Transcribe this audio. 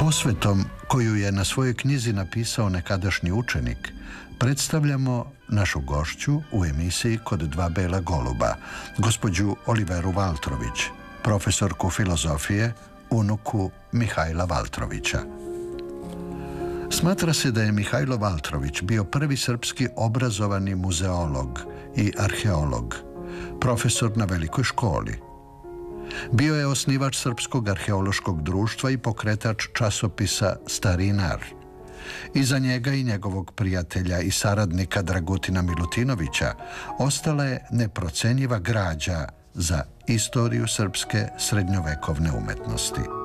Posvetom koju je na svojoj knjizi napisao nekadašnji učenik, predstavljamo našu gošću u emisiji Kod dva bela goluba, gospođu Oliveru Valtrović, profesorku filozofije, unuku Mihajla Valtrovića. Smatra se da je Mihajlo Valtrović bio prvi srpski obrazovani muzeolog i arheolog, profesor na velikoj školi. Bio je osnivač Srpskog arheološkog društva i pokretač časopisa Starinar. Iza njega i njegovog prijatelja i saradnika Dragutina Milutinovića ostala je neprocenjiva građa za istoriju srpske srednjovekovne umetnosti.